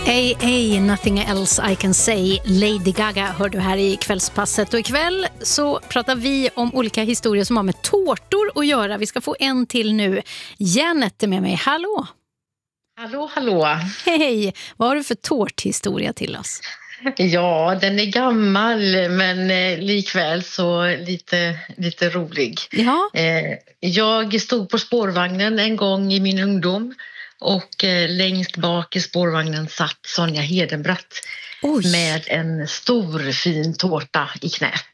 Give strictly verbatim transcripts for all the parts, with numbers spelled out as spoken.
A A, Nothing Else I Can Say, Lady Gaga hör du här i kvällspasset. Och ikväll så pratar vi om olika historier som har med tårtor att göra. Vi ska få en till nu. Janet är med mig. Hallå! Hallå, hallå! Hej! Vad har du för tårthistoria till oss? Ja, den är gammal men eh, likväl så lite, lite rolig. Ja. Eh, jag stod på spårvagnen en gång i min ungdom och eh, längst bak i spårvagnen satt Sonja Hedenbratt Oj. med en stor fin tårta i knät.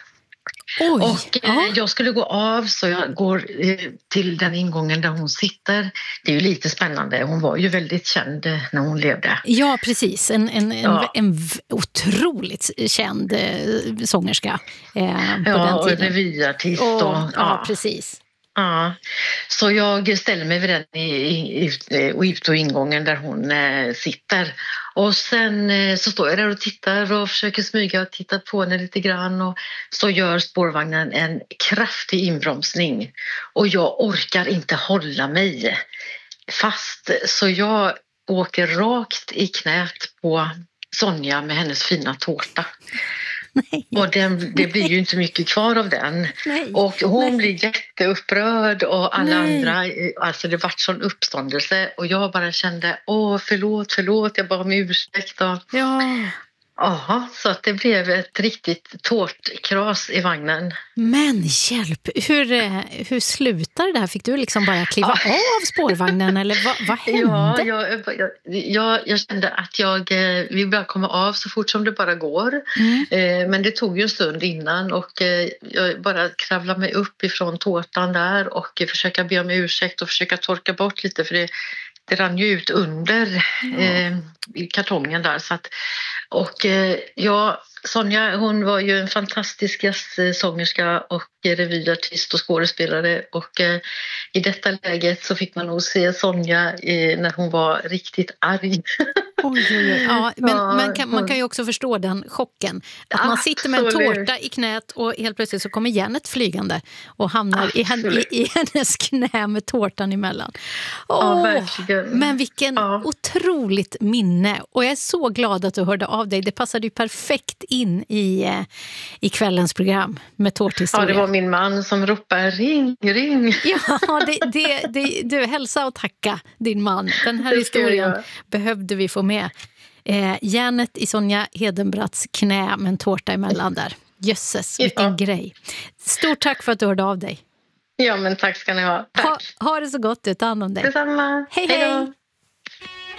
Oj. Och eh, Ja. jag skulle gå av så jag går eh, till den ingången där hon sitter. Det är ju lite spännande. Hon var ju väldigt känd eh, när hon levde. Ja, precis. En, en, Ja. en, en v- otroligt känd eh, sångerska eh, på Ja, den och tiden. revyartist. Och, Och, ja, ja. precis. Ja, så jag ställer mig vid den i, i, ut, ut och ingången där hon eh, sitter. Och sen eh, så står jag där och tittar och försöker smyga och titta på henne lite grann. Och så gör spårvagnen en kraftig inbromsning. Och jag orkar inte hålla mig fast. Så jag åker rakt i knät på Sonja med hennes fina tårta. Nej. Och den, det blir ju inte mycket kvar av den. Nej. Och hon Nej. blir jätteupprörd och alla Nej. andra, alltså det vart sån uppståndelse och jag bara kände, åh förlåt, förlåt, jag bad om ursäkt. Och, Ja. aha, så att det blev ett riktigt tårtkras i vagnen. Men hjälp, hur, eh, hur slutar det här? Fick du liksom bara kliva av spårvagnen eller vad, vad hände? Ja, jag, jag, jag, jag kände att jag eh, vill bara komma av så fort som det bara går. Mm. Eh, men det tog ju en stund innan och eh, jag bara kravlade mig upp ifrån tårtan där och eh, försöka be om ursäkt och försöka torka bort lite för det, det rann ju ut under eh, i kartongen där. Så att, och eh, ja, Sonja hon var ju en fantastisk gästsångerska och revyartist och skådespelare och eh, i detta läget så fick man nog se Sonja eh, när hon var riktigt arg. Oj, oj, oj. Ja, men Ja, man, kan, man kan ju också förstå den chocken. Att man sitter med en Absolut. tårta i knät och helt plötsligt så kommer Janet flygande och hamnar i, hen- Absolut. i, i hennes knä med tårtan emellan. Ja, Åh, verkligen. men vilken Ja. otroligt minne. Och jag är så glad att du hörde av dig. Det passade ju perfekt in i, eh, i kvällens program med Ja, tårthistoria. det var min man som ropade ring, ring. Ja, det, det, det, du hälsa och tacka din man. Den här Det ska jag historien göra. behövde vi få med. Eh, Janet i Sonja Hedenbratts knä med en tårta emellan där. Jösses, vilken Ja. grej. Stort tack för att du hörde av dig. Ja, men tack ska ni ha. Tack. Ha, ha det så gott, du. Ta hand om dig. Detsamma. Hej, Hej då. hej!